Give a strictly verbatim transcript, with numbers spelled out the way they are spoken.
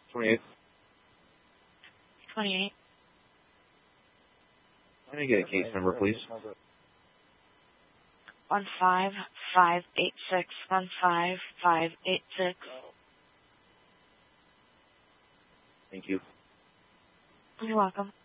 twenty-eight. twenty-eight. Let me get a case number, please. One five five eight six one five five eight six. Thank you. You're welcome.